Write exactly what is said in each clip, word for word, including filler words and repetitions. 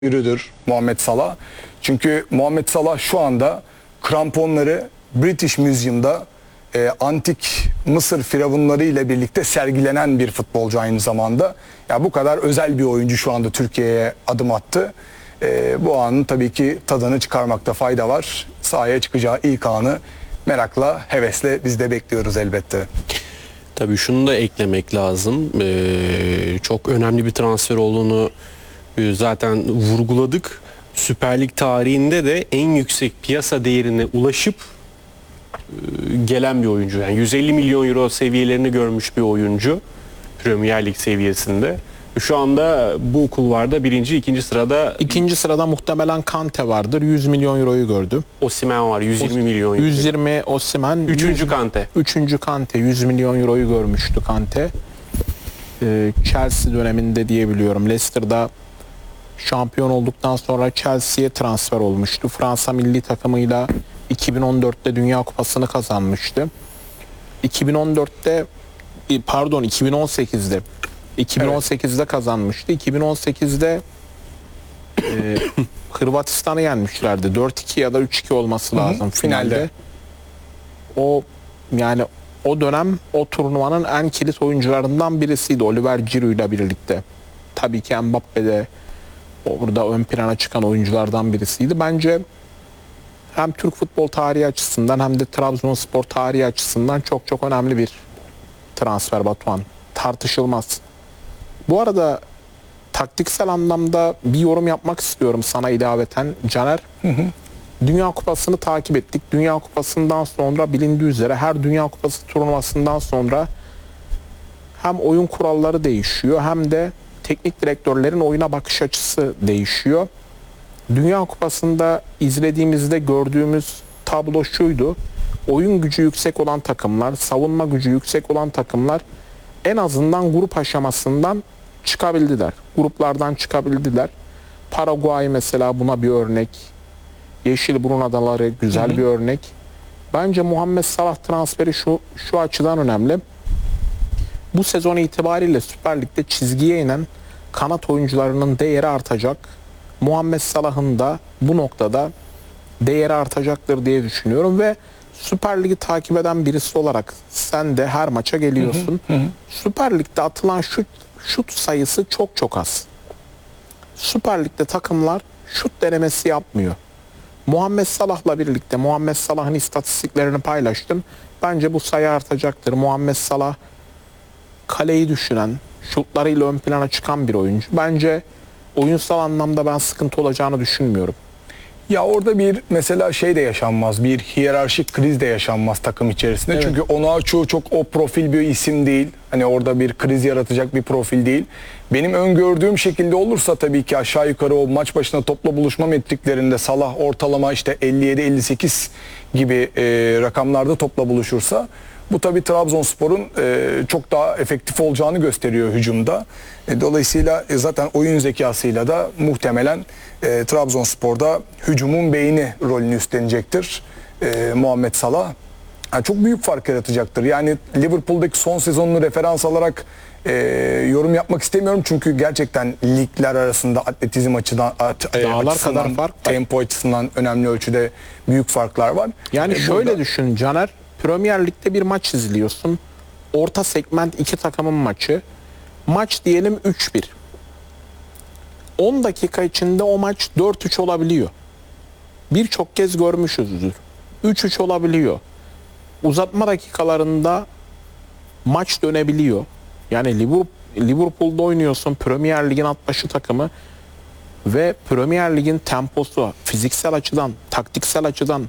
yürüdür Muhammed Salah. Çünkü Muhammed Salah şu anda kramponları British Museum'da e, antik Mısır firavunları ile birlikte sergilenen bir futbolcu aynı zamanda. Ya bu kadar özel bir oyuncu şu anda Türkiye'ye adım attı. E, bu anın tabii ki tadını çıkarmakta fayda var. Sahaya çıkacağı ilk anı merakla, hevesle biz de bekliyoruz elbette. Tabii şunu da eklemek lazım. Ee, çok önemli bir transfer olduğunu e, zaten vurguladık. Süper Lig tarihinde de en yüksek piyasa değerine ulaşıp e, gelen bir oyuncu. Yani yüz elli milyon euro seviyelerini görmüş bir oyuncu Premier Lig seviyesinde. Şu anda bu kulvarda birinci, ikinci sırada İkinci sırada muhtemelen Kante vardır. yüz milyon euroyu gördü. Osimhen var yüz yirmi milyon euro. yüz yirmi Osimhen. Üçüncü Kante. Üçüncü Kante. yüz milyon euroyu görmüştü Kante. Ee, Chelsea döneminde diyebiliyorum. Leicester'da şampiyon olduktan sonra Chelsea'ye transfer olmuştu. Fransa milli takımıyla iki bin on dörtte Dünya Kupası'nı kazanmıştı. iki bin on dörtte pardon iki bin on sekizde iki bin on sekizde kazanmıştı. iki bin on sekizde e, Hırvatistan'ı yenmişlerdi. dört iki ya da üç iki olması lazım Hı hı, finalde. finalde. O yani o dönem o turnuvanın en kilit oyuncularından birisiydi Oliver Giroud ile birlikte. Tabii ki Mbappe de orada ön plana çıkan oyunculardan birisiydi. Bence hem Türk futbol tarihi açısından hem de Trabzonspor tarihi açısından çok çok önemli bir transfer Batuhan. Tartışılmaz. Bu arada taktiksel anlamda bir yorum yapmak istiyorum sana ilaveten Caner. Hı hı. Dünya Kupası'nı takip ettik. Dünya Kupası'ndan sonra bilindiği üzere her Dünya Kupası turnuvasından sonra hem oyun kuralları değişiyor hem de teknik direktörlerin oyuna bakış açısı değişiyor. Dünya Kupası'nda izlediğimizde gördüğümüz tablo şuydu. Oyun gücü yüksek olan takımlar, savunma gücü yüksek olan takımlar en azından grup aşamasından çıkabildiler. Gruplardan çıkabildiler. Paraguay mesela buna bir örnek. Yeşilburun Adaları güzel hı hı. bir örnek. Bence Muhammed Salah transferi şu şu açıdan önemli. Bu sezon itibariyle Süper Lig'de çizgiye inen kanat oyuncularının değeri artacak. Muhammed Salah'ın da bu noktada değeri artacaktır diye düşünüyorum ve Süper Lig'i takip eden birisi olarak sen de her maça geliyorsun. Hı hı hı. Süper Lig'de atılan şut, şut sayısı çok çok az. Süper Lig'de takımlar şut denemesi yapmıyor. Muhammed Salah'la birlikte Muhammed Salah'ın istatistiklerini paylaştım. Bence bu sayı artacaktır. Muhammed Salah kaleyi düşünen, şutlarıyla ön plana çıkan bir oyuncu. Bence oyunsal anlamda ben sıkıntı olacağını düşünmüyorum. Ya orada bir mesela şey de yaşanmaz, bir hiyerarşik kriz de yaşanmaz takım içerisinde. Evet. Çünkü Onuachu çok o profil bir isim değil. Hani orada bir kriz yaratacak bir profil değil. Benim öngördüğüm şekilde olursa tabii ki aşağı yukarı o maç başına topla buluşma metriklerinde Salah ortalama işte elli yedi elli sekiz gibi e, rakamlarda topla buluşursa bu tabii Trabzonspor'un e, çok daha efektif olacağını gösteriyor hücumda. E, dolayısıyla e, zaten oyun zekasıyla da muhtemelen e, Trabzonspor'da hücumun beyni rolünü üstlenecektir e, Muhammed Salah. Yani çok büyük fark yaratacaktır. Yani Liverpool'daki son sezonunu referans alarak e, yorum yapmak istemiyorum. Çünkü gerçekten ligler arasında atletizm açıdan, at, Dağlar açısından, kadar fark var. tempo açısından önemli ölçüde büyük farklar var. Yani e, şöyle burada... düşün Caner. Premier Lig'de bir maç izliyorsun. Orta segment iki takımın maçı. Maç diyelim üç bir. on dakika içinde o maç dört üç olabiliyor. Birçok kez görmüşüzdür. üç üç olabiliyor. Uzatma dakikalarında maç dönebiliyor. Yani Liverpool'da oynuyorsun. Premier Lig'in alt başı takımı ve Premier Lig'in temposu fiziksel açıdan, taktiksel açıdan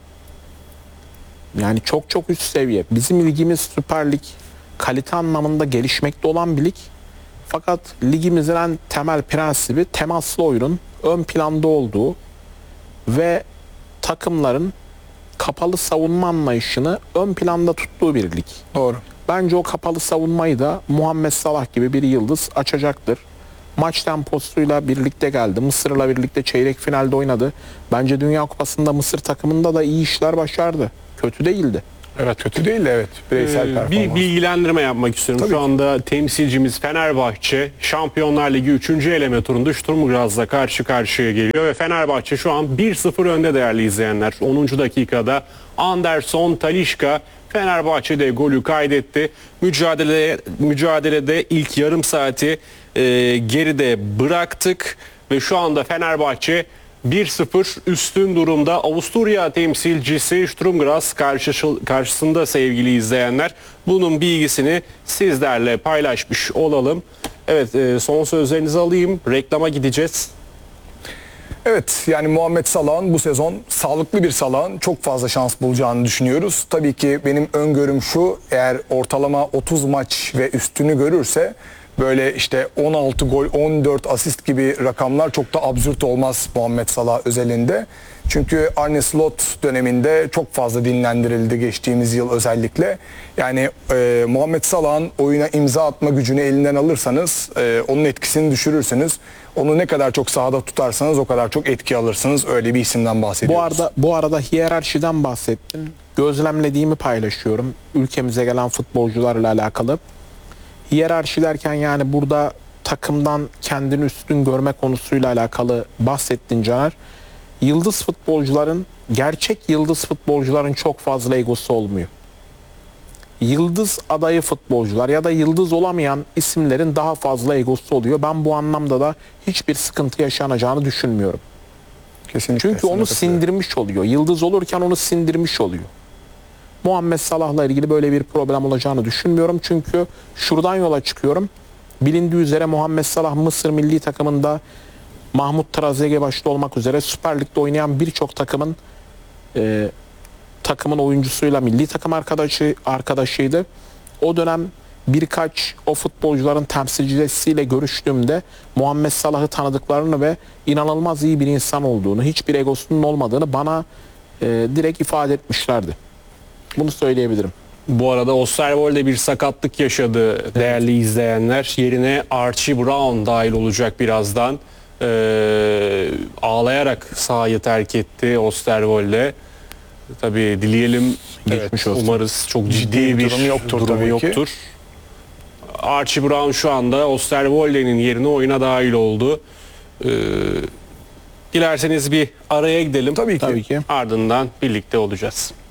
yani çok çok üst seviye. Bizim ligimiz Süper Lig kalite anlamında gelişmekte olan bir lig. Fakat ligimizin en temel prensibi temaslı oyunun ön planda olduğu ve takımların kapalı savunma anlayışını ön planda tuttuğu bir lig. Doğru. Bence o kapalı savunmayı da Muhammed Salah gibi bir yıldız açacaktır. Maç temposuyla birlikte geldi. Mısır'la birlikte çeyrek finalde oynadı. Bence Dünya Kupası'nda Mısır takımında da iyi işler başardı. Kötü değildi. Evet, kötü değil de evet. Bireysel Ee, performans. bir bilgilendirme yapmak istiyorum. Tabii Şu ki. anda temsilcimiz Fenerbahçe Şampiyonlar Ligi üçüncü eleme turunda Sturm Graz'la karşı karşıya geliyor ve Fenerbahçe şu an bir sıfır önde değerli izleyenler. onuncu dakikada Anderson Talisca Fenerbahçe'de golü kaydetti. Mücadele mücadelede ilk yarım saati e, geride bıraktık ve şu anda Fenerbahçe bir sıfır üstün durumda. Avusturya temsilcisi Sturm Graz karşı, karşısında sevgili izleyenler. Bunun bilgisini sizlerle paylaşmış olalım. Evet, e, son sözlerinizi alayım. Reklama gideceğiz. Evet, yani Muhammed Salah'ın bu sezon sağlıklı bir Salah'ın çok fazla şans bulacağını düşünüyoruz. Tabii ki benim öngörüm şu, eğer ortalama otuz maç ve üstünü görürse böyle işte on altı gol, on dört asist gibi rakamlar çok da absürt olmaz Muhammed Salah özelinde. Çünkü Arne Slot döneminde çok fazla dinlendirildi geçtiğimiz yıl özellikle. Yani e, Muhammed Salah'ın oyuna imza atma gücünü elinden alırsanız, e, onun etkisini düşürürsünüz. Onu ne kadar çok sahada tutarsanız o kadar çok etki alırsınız. Öyle bir isimden bahsediyoruz. Bu arada bu arada hiyerarşiden bahsettin. Gözlemlediğimi paylaşıyorum. Ülkemize gelen futbolcularla alakalı. Hiyerarşi derken yani burada takımdan kendini üstün görme konusuyla alakalı bahsettin Caner. Yıldız futbolcuların, gerçek yıldız futbolcuların çok fazla egosu olmuyor. Yıldız adayı futbolcular ya da yıldız olamayan isimlerin daha fazla egosu oluyor. Ben bu anlamda da hiçbir sıkıntı yaşanacağını düşünmüyorum. Kesinlikle. Çünkü sana onu katılıyorum. sindirmiş oluyor. Yıldız olurken onu sindirmiş oluyor. Muhammed Salah'la ilgili böyle bir problem olacağını düşünmüyorum. Çünkü şuradan yola çıkıyorum. Bilindiği üzere Muhammed Salah Mısır milli takımında Mahmut Trezeguet başta olmak üzere Süper Lig'de oynayan birçok takımın e, takımın oyuncusuyla milli takım arkadaşı arkadaşıydı. O dönem birkaç o futbolcuların temsilcisiyle görüştüğümde Muhammed Salah'ı tanıdıklarını ve inanılmaz iyi bir insan olduğunu, hiçbir egosunun olmadığını bana e, direkt ifade etmişlerdi. Bunu söyleyebilirim. Bu arada Osterwolde bir sakatlık yaşadı değerli izleyenler. Yerine Archie Brown dahil olacak birazdan. Ee, ağlayarak sahayı terk etti Osterwolde. Tabii dileyelim, Geçmiş olsun. umarız çok ciddi bir bir durum yoktur durumu tabii ki. yoktur. Archie Brown şu anda Osterwolde'nin yerine oyuna dahil oldu. Ee, dilerseniz bir araya gidelim. Tabii ki. Tabii ki. Ardından birlikte olacağız.